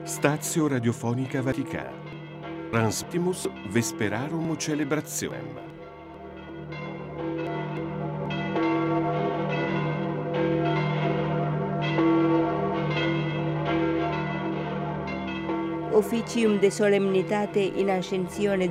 Stazio Radiofonica Vaticana. Transptimus Vesperarum Celebrationem. Officium de solemnitate in ascensione